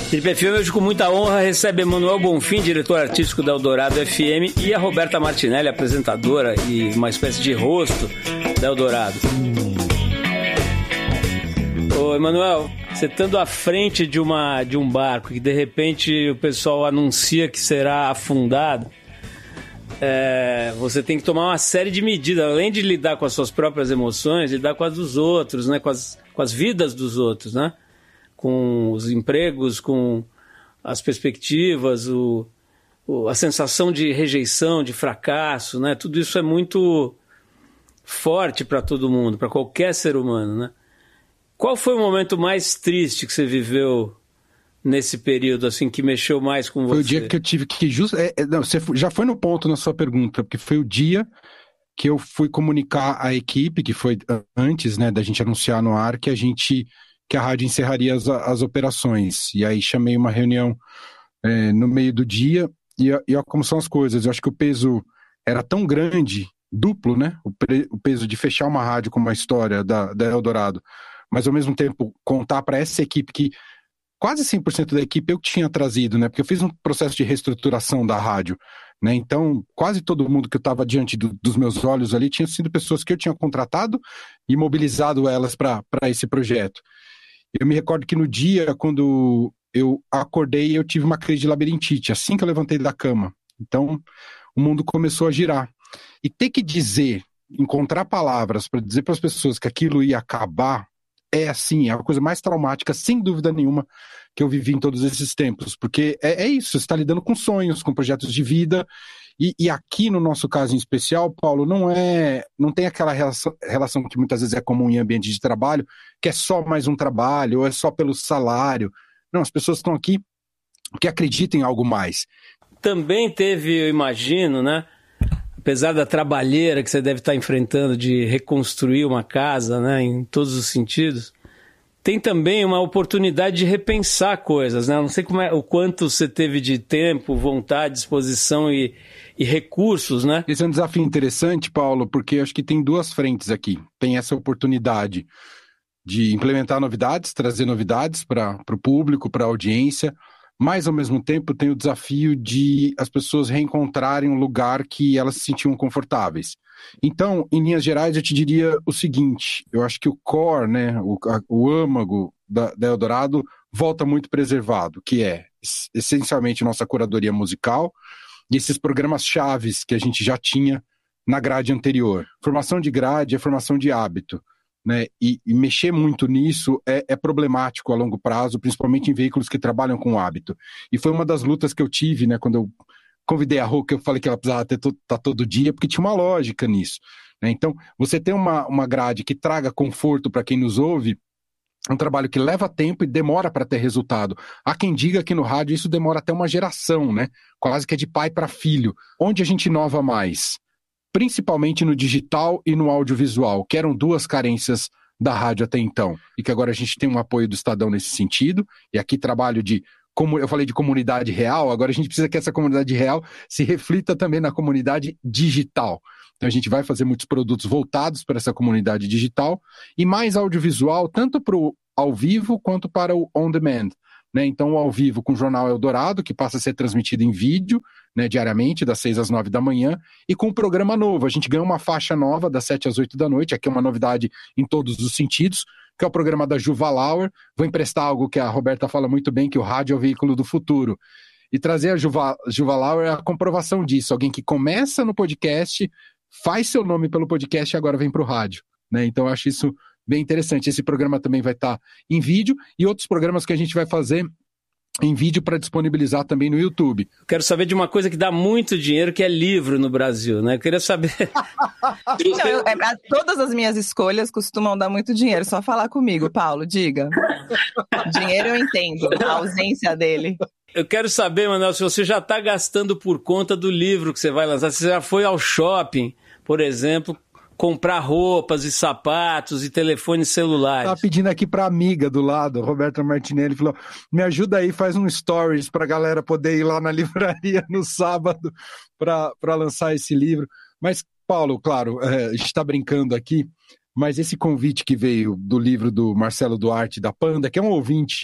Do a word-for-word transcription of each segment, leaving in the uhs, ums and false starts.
Trip F M hoje com muita honra recebe Emanuel Bonfim, diretor artístico da Eldorado F M, e a Roberta Martinelli, apresentadora e uma espécie de rosto da Eldorado. Ô Emanuel, você estando à frente de, uma, de um barco que de repente o pessoal anuncia que será afundado, é, você tem que tomar uma série de medidas, além de lidar com as suas próprias emoções, lidar com as dos outros, né? com, as, com as vidas dos outros, né? Com os empregos, com as perspectivas, o, o, a sensação de rejeição, de fracasso, né? Tudo isso é muito forte para todo mundo, para qualquer ser humano, né? Qual foi o momento mais triste que você viveu nesse período, assim, que mexeu mais com você? Foi o dia que eu tive que... Just... É, é, não, você já foi no ponto na sua pergunta, porque foi o dia que eu fui comunicar à equipe, que foi antes, né, da gente anunciar no ar, que a gente... que a rádio encerraria as, as operações. E aí chamei uma reunião é, no meio do dia, e, e olha como são as coisas. Eu acho que o peso era tão grande, duplo, né? O, pre, o peso de fechar uma rádio com uma história da, da Eldorado, mas ao mesmo tempo contar para essa equipe que quase cem por cento da equipe eu tinha trazido, né? Porque eu fiz um processo de reestruturação da rádio, né? Então, quase todo mundo que eu estava diante do, dos meus olhos ali tinha sido pessoas que eu tinha contratado e mobilizado elas para esse projeto. Eu me recordo que no dia, quando eu acordei, eu tive uma crise de labirintite, assim que eu levantei da cama. Então, o mundo começou a girar. E ter que dizer, encontrar palavras para dizer para as pessoas que aquilo ia acabar, é assim, é a coisa mais traumática, sem dúvida nenhuma, que eu vivi em todos esses tempos. Porque é, é isso, você está lidando com sonhos, com projetos de vida. E, e aqui, no nosso caso em especial, Paulo, não é, não tem aquela relação, relação que muitas vezes é comum em ambiente de trabalho, que é só mais um trabalho, ou é só pelo salário. Não, as pessoas estão aqui que acreditam em algo mais. Também teve, eu imagino, né? Apesar da trabalheira que você deve estar enfrentando de reconstruir uma casa, né, em todos os sentidos, tem também uma oportunidade de repensar coisas, né? Eu não sei como é, o quanto você teve de tempo, vontade, disposição e, e recursos, né? Esse é um desafio interessante, Paulo, porque eu acho que tem duas frentes aqui. Tem essa oportunidade de implementar novidades, trazer novidades para o público, para a audiência, mas ao mesmo tempo tem o desafio de as pessoas reencontrarem um lugar que elas se sentiam confortáveis. Então, em linhas gerais, eu te diria o seguinte, eu acho que o core, né, o, a, o âmago da, da Eldorado volta muito preservado, que é essencialmente nossa curadoria musical e esses programas chaves que a gente já tinha na grade anterior. Formação de grade é formação de hábito, né? E, e mexer muito nisso é, é problemático a longo prazo, principalmente em veículos que trabalham com hábito. E foi uma das lutas que eu tive, né, quando eu convidei a Rô, que eu falei que ela precisava estar to- tá todo dia, porque tinha uma lógica nisso, né? Então, você ter uma, uma grade que traga conforto para quem nos ouve, é um trabalho que leva tempo e demora para ter resultado. Há quem diga que no rádio isso demora até uma geração, né? Quase que é de pai para filho. Onde a gente inova mais? Principalmente no digital e no audiovisual, que eram duas carências da rádio até então. E que agora a gente tem um apoio do Estadão nesse sentido. E aqui trabalho de, como eu falei de comunidade real, agora a gente precisa que essa comunidade real se reflita também na comunidade digital. Então a gente vai fazer muitos produtos voltados para essa comunidade digital e mais audiovisual, tanto para o ao vivo quanto para o on demand, né? Então o ao vivo com o Jornal Eldorado, que passa a ser transmitido em vídeo, né, diariamente, das seis às nove da manhã, e com um programa novo. A gente ganhou uma faixa nova das sete às oito da noite, aqui é uma novidade em todos os sentidos, que é o programa da Juva Lauer. Vou emprestar algo que a Roberta fala muito bem, que o rádio é o veículo do futuro. E trazer a Juva, Juva Lauer é a comprovação disso. Alguém que começa no podcast, faz seu nome pelo podcast e agora vem para o rádio, né? Então eu acho isso bem interessante. Esse programa também vai estar em vídeo e outros programas que a gente vai fazer em vídeo para disponibilizar também no YouTube. Quero saber de uma coisa que dá muito dinheiro, que é livro no Brasil, né? Eu queria saber... Não, eu, é, todas as minhas escolhas costumam dar muito dinheiro, só falar comigo, Paulo, diga. Dinheiro eu entendo, a ausência dele. Eu quero saber, Manuel, se você já está gastando por conta do livro que você vai lançar, se você já foi ao shopping, por exemplo, comprar roupas e sapatos e telefones celulares. Tava pedindo aqui pra amiga do lado, Roberta Martinelli, falou, me ajuda aí, faz um stories pra galera poder ir lá na livraria no sábado pra, pra lançar esse livro. Mas, Paulo, claro, é, a gente tá brincando aqui, mas esse convite que veio do livro do Marcelo Duarte, da Panda, que é um ouvinte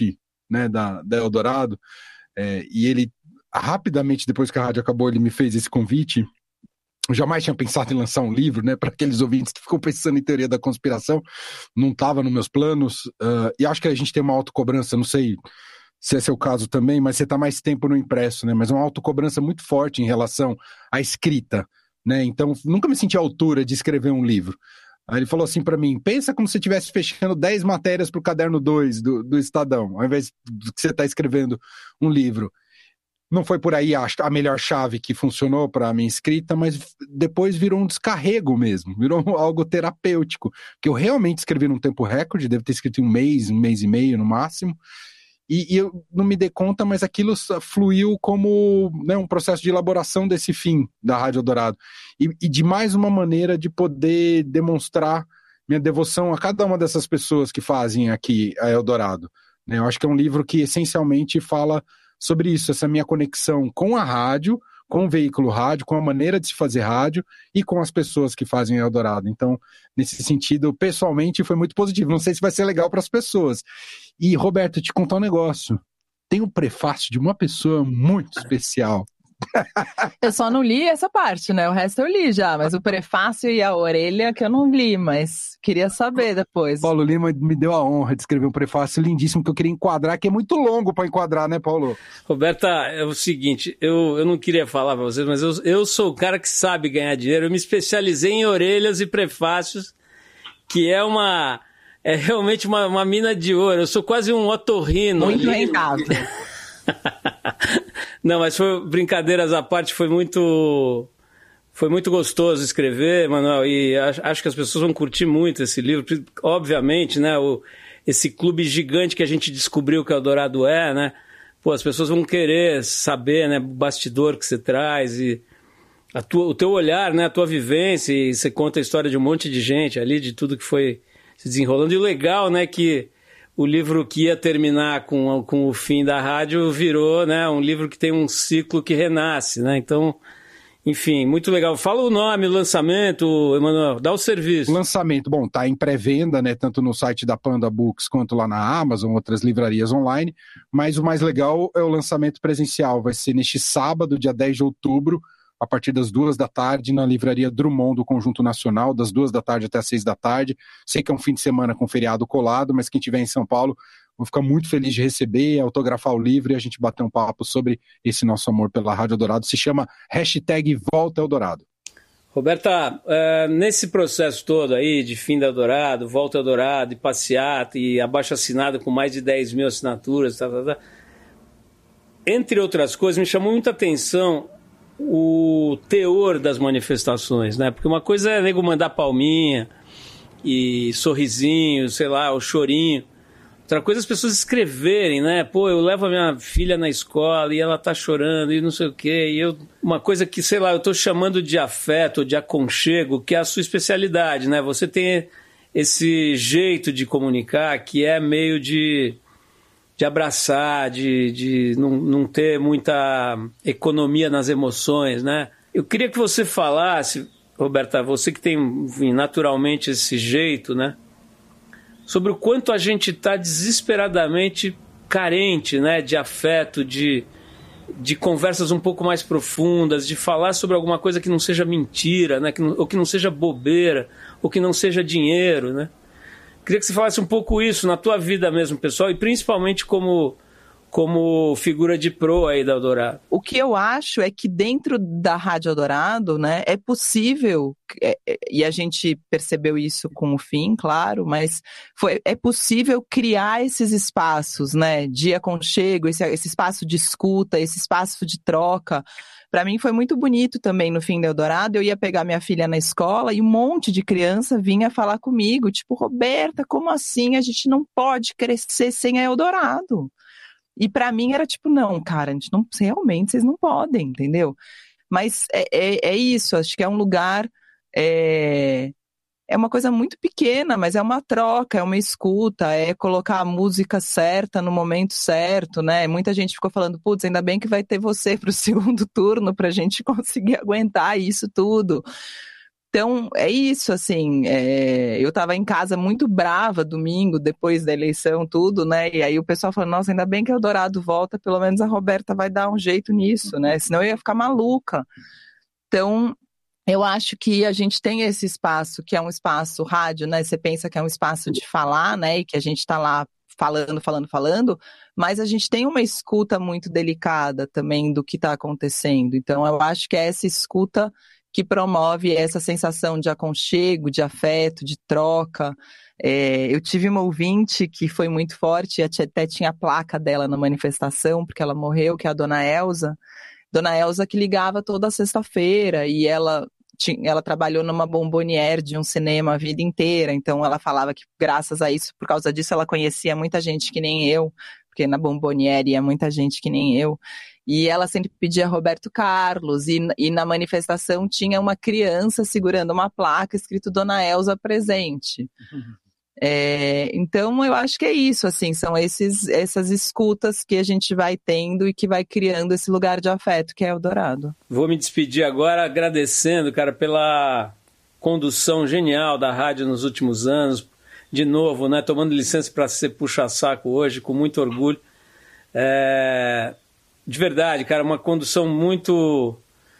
né, da, da Eldorado, é, e ele, rapidamente, depois que a rádio acabou, ele me fez esse convite. Eu jamais tinha pensado em lançar um livro, né, para aqueles ouvintes que ficam pensando em teoria da conspiração, não estava nos meus planos, uh, e acho que a gente tem uma autocobrança, não sei se esse é o caso também, mas você está mais tempo no impresso, né, mas uma autocobrança muito forte em relação à escrita, né, então nunca me senti à altura de escrever um livro. Aí ele falou assim para mim, pensa como se você estivesse fechando dez matérias para o caderno dois do, do Estadão, ao invés de que você está escrevendo um livro. Não foi por aí a, a melhor chave que funcionou para a minha escrita, mas depois virou um descarrego mesmo, virou algo terapêutico, que eu realmente escrevi num tempo recorde, devo ter escrito em um mês, um mês e meio no máximo, e, e eu não me dei conta, mas aquilo fluiu como, né, um processo de elaboração desse fim da Rádio Eldorado, e, e de mais uma maneira de poder demonstrar minha devoção a cada uma dessas pessoas que fazem aqui a Eldorado. Eu acho que é um livro que essencialmente fala sobre isso, essa minha conexão com a rádio, com o veículo rádio, com a maneira de se fazer rádio e com as pessoas que fazem Eldorado. Então, nesse sentido, pessoalmente, foi muito positivo. Não sei se vai ser legal para as pessoas. E, Roberto, te contar um negócio. Tem um prefácio de uma pessoa muito especial. Eu só não li essa parte, né? O resto eu li já, mas o prefácio e a orelha que eu não li, mas queria saber depois. Paulo Lima me deu a honra de escrever um prefácio lindíssimo que eu queria enquadrar, que é muito longo para enquadrar, né, Paulo? Roberta, é o seguinte, eu, eu não queria falar para vocês, mas eu, eu sou o cara que sabe ganhar dinheiro, eu me especializei em orelhas e prefácios, que é uma... é realmente uma, uma mina de ouro, eu sou quase um otorrino. Muito rentável. Não, mas foi, brincadeiras à parte, foi muito, foi muito gostoso escrever, Manuel, e acho, acho que as pessoas vão curtir muito esse livro, obviamente, né, o, esse clube gigante que a gente descobriu que o Eldorado é, né, pô, as pessoas vão querer saber, né, o bastidor que você traz e a tua, o teu olhar, né, a tua vivência, e você conta a história de um monte de gente ali, de tudo que foi se desenrolando, e o legal, né, que o livro que ia terminar com, com o fim da rádio virou, né, um livro que tem um ciclo que renasce, né? Então, enfim, muito legal. Fala o nome, o lançamento, Emanuel, dá o serviço. O lançamento, bom, tá em pré-venda, né, tanto no site da Panda Books quanto lá na Amazon, outras livrarias online, mas o mais legal é o lançamento presencial, vai ser neste sábado, dia dez de outubro, a partir das duas da tarde, na livraria Drummond do Conjunto Nacional, das duas da tarde até as seis da tarde. Sei que é um fim de semana com feriado colado, mas quem estiver em São Paulo, vou ficar muito feliz de receber, autografar o livro e a gente bater um papo sobre esse nosso amor pela Rádio Eldorado. Se chama hashtag Volta Eldorado. Roberta, é, nesse processo todo aí de fim da Eldorado, Volta Eldorado, e passeata, e abaixo-assinado com mais de dez mil assinaturas, tá, tá, tá, entre outras coisas, me chamou muita atenção o teor das manifestações, né? Porque uma coisa é nego mandar palminha e sorrisinho, sei lá, o chorinho. Outra coisa é as pessoas escreverem, né? Pô, eu levo a minha filha na escola e ela tá chorando e não sei o quê. E eu, uma coisa que, sei lá, eu tô chamando de afeto, de aconchego, que é a sua especialidade, né? Você tem esse jeito de comunicar que é meio de... de abraçar, de, de não, não ter muita economia nas emoções, né? Eu queria que você falasse, Roberta, você que tem, enfim, naturalmente esse jeito, né? Sobre o quanto a gente está desesperadamente carente, né? De afeto, de, de conversas um pouco mais profundas, de falar sobre alguma coisa que não seja mentira, né? Que não, ou que não seja bobeira, ou que não seja dinheiro, né? Queria que você falasse um pouco isso na tua vida mesmo, pessoal, e principalmente como, como figura de pro aí da Eldorado. O que eu acho é que dentro da Rádio Eldorado, né, é possível, é, e a gente percebeu isso com o fim, claro, mas foi, é possível criar esses espaços, né, de aconchego, esse, esse espaço de escuta, esse espaço de troca. Para mim foi muito bonito também no fim da Eldorado, eu ia pegar minha filha na escola e um monte de criança vinha falar comigo, tipo, Roberta, como assim? A gente não pode crescer sem a Eldorado. E para mim era tipo, não, cara, a gente não, realmente vocês não podem, entendeu? Mas é, é, é isso, acho que é um lugar, é, é uma coisa muito pequena, mas é uma troca, é uma escuta, é colocar a música certa no momento certo, né? Muita gente ficou falando, putz, ainda bem que vai ter você pro segundo turno pra gente conseguir aguentar isso tudo. Então, é isso, assim, é, eu tava em casa muito brava domingo, depois da eleição, tudo, né, e aí o pessoal falou, nossa, ainda bem que o Eldorado volta, pelo menos a Roberta vai dar um jeito nisso, né, senão eu ia ficar maluca. Então, eu acho que a gente tem esse espaço, que é um espaço rádio, né, você pensa que é um espaço de falar, né, e que a gente tá lá falando, falando, falando, mas a gente tem uma escuta muito delicada também do que tá acontecendo, então eu acho que é essa escuta que promove essa sensação de aconchego, de afeto, de troca. É, eu tive uma ouvinte que foi muito forte, até tinha a placa dela na manifestação, porque ela morreu, que é a Dona Elza. Dona Elza que ligava toda sexta-feira, e ela, tinha, ela trabalhou numa bombonière de um cinema a vida inteira, então ela falava que graças a isso, por causa disso, ela conhecia muita gente que nem eu, porque na bombonière ia muita gente que nem eu. E ela sempre pedia Roberto Carlos, e, e na manifestação tinha uma criança segurando uma placa escrito Dona Elza presente. Uhum. É, então eu acho que é isso, assim, são esses, essas escutas que a gente vai tendo e que vai criando esse lugar de afeto que é Eldorado. Vou me despedir agora agradecendo, cara, pela condução genial da rádio nos últimos anos, de novo, né, tomando licença para ser puxa-saco hoje, com muito orgulho. É... De verdade, cara, uma condução muito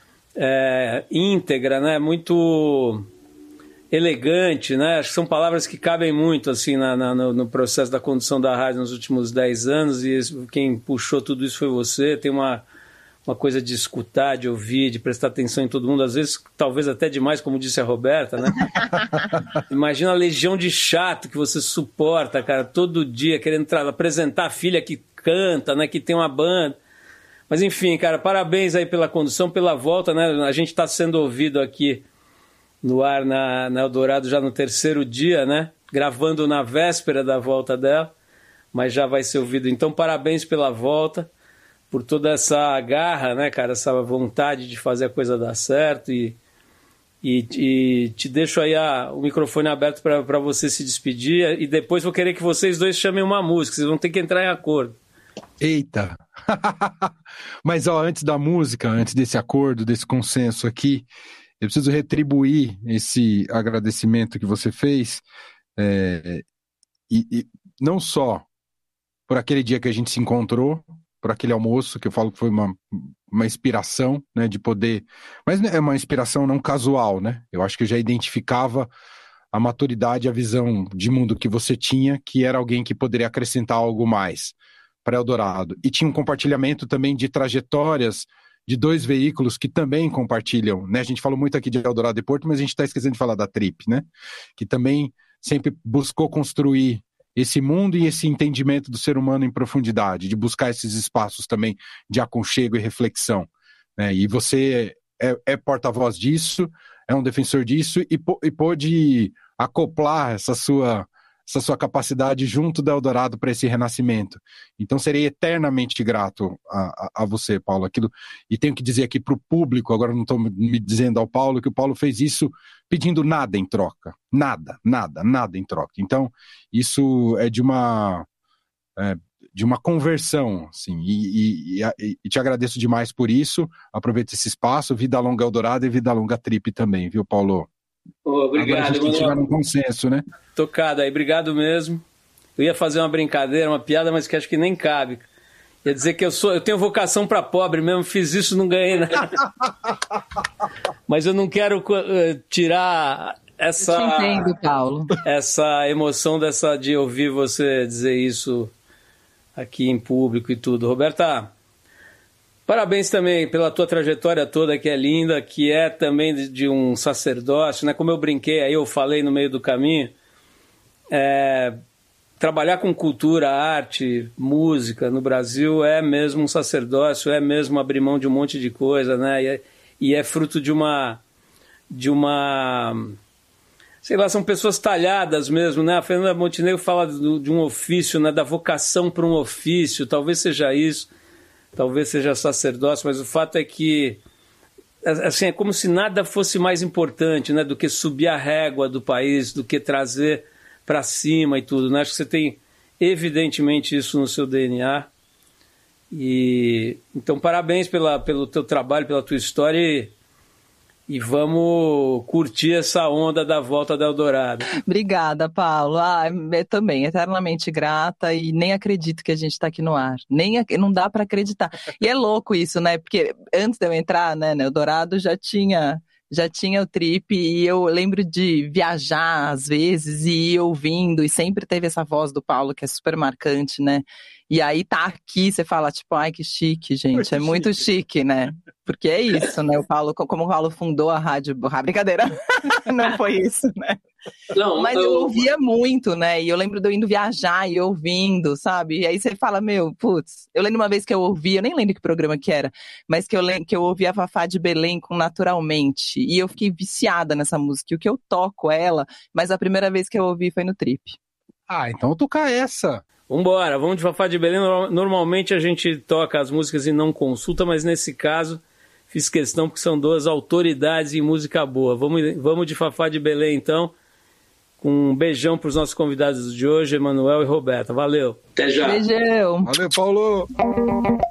é, íntegra, né? Muito elegante, né? Acho que são palavras que cabem muito assim, na, na, no, no processo da condução da rádio nos últimos dez anos, e quem puxou tudo isso foi você. Tem uma, uma coisa de escutar, de ouvir, de prestar atenção em todo mundo, às vezes talvez até demais, como disse a Roberta, né? Imagina a legião de chato que você suporta, cara, todo dia querendo apresentar a filha que canta, né? Que tem uma banda. Mas enfim, cara, parabéns aí pela condução, pela volta, né? A gente está sendo ouvido aqui no ar na, na Eldorado já no terceiro dia, né? Gravando na véspera da volta dela, mas já vai ser ouvido. Então, parabéns pela volta, por toda essa garra, né, cara? Essa vontade de fazer a coisa dar certo. E, e, e te deixo aí a, o microfone aberto para você se despedir. E depois vou querer que vocês dois chamem uma música, vocês vão ter que entrar em acordo. Eita! Mas ó, antes da música, antes desse acordo, desse consenso aqui, eu preciso retribuir esse agradecimento que você fez, é, e, e não só por aquele dia que a gente se encontrou, por aquele almoço, que eu falo que foi uma, uma inspiração, né, de poder... Mas é uma inspiração não casual, né? Eu acho que eu já identificava a maturidade, a visão de mundo que você tinha, que era alguém que poderia acrescentar algo mais para Eldorado. E tinha um compartilhamento também de trajetórias de dois veículos que também compartilham, né? A gente falou muito aqui de Eldorado e Porto, mas a gente está esquecendo de falar da Trip, né? Que também sempre buscou construir esse mundo e esse entendimento do ser humano em profundidade, de buscar esses espaços também de aconchego e reflexão, né? E você é, é porta-voz disso, é um defensor disso e, e pôde acoplar essa sua... essa sua capacidade junto da Eldorado para esse renascimento. Então, serei eternamente grato a, a, a você, Paulo. Aquilo, e tenho que dizer aqui para o público, agora não estou me dizendo ao Paulo, que o Paulo fez isso pedindo nada em troca. Nada, nada, nada em troca. Então, isso é de uma, é, de uma conversão, assim, e, e, e, e te agradeço demais por isso. Aproveito esse espaço. Vida longa Eldorado e vida longa Trip também, viu, Paulo? Oh, obrigado, agora a gente tem que chegar num consenso, né? Tocado aí, obrigado mesmo. Eu ia fazer uma brincadeira, uma piada, mas que acho que nem cabe. Ia dizer que eu sou, eu tenho vocação para pobre mesmo, fiz isso, não ganhei nada. Mas eu não quero uh, tirar essa, eu te entendo, Paulo. Essa emoção dessa, de ouvir você dizer isso aqui em público e tudo. Roberta, parabéns também pela tua trajetória toda, que é linda, que é também de, de um sacerdócio, né? Como eu brinquei, aí eu falei no meio do caminho, é, trabalhar com cultura, arte, música no Brasil é mesmo um sacerdócio, é mesmo abrir mão de um monte de coisa, né? E é, e é fruto de uma, de uma, sei lá, são pessoas talhadas mesmo, né? A Fernanda Montenegro fala do, de um ofício, né? Da vocação para um ofício, talvez seja isso. Talvez seja sacerdócio, mas o fato é que assim, é como se nada fosse mais importante, né, do que subir a régua do país, do que trazer para cima e tudo, né? Acho que você tem evidentemente isso no seu D N A. E então parabéns pela, pelo teu trabalho, pela tua história, e, E vamos curtir essa onda da volta da Eldorado. Obrigada, Paulo. Ah, eu também, eternamente grata e nem acredito que a gente está aqui no ar. Nem, não dá para acreditar. E é louco isso, né? Porque antes de eu entrar, né, no Eldorado já tinha... Já tinha o Trip e eu lembro de viajar às vezes e ir ouvindo, e sempre teve essa voz do Paulo que é super marcante, né? E aí tá aqui, você fala tipo, ai que chique, gente, muito é chique. Muito chique, né? Porque é isso, né? O Paulo, como o Paulo fundou a rádio, ah, brincadeira, não foi isso, né? Não, mas eu... eu ouvia muito, né? E eu lembro de eu indo viajar e ouvindo, sabe? E aí você fala, meu, putz, eu lembro uma vez que eu ouvi, eu nem lembro que programa que era, mas que eu, lembro, que eu ouvi a Fafá de Belém com Naturalmente. E eu fiquei viciada nessa música. E o que eu toco ela, mas a primeira vez que eu ouvi foi no Trip. Ah, então vou tocar essa. Vambora, vamos de Fafá de Belém. Normalmente a gente toca as músicas e não consulta, mas nesse caso fiz questão porque são duas autoridades em música boa. Vamos, vamos de Fafá de Belém, então. Um beijão para os nossos convidados de hoje, Emanuel e Roberta. Valeu. Até já. Beijão. Valeu, Paulo.